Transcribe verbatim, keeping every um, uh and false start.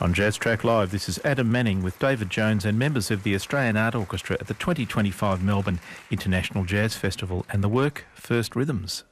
On Jazz Track Live, this is Adam Manning with David Jones and members of the Australian Art Orchestra at the twenty twenty-five Melbourne International Jazz Festival and the work First Rhythms.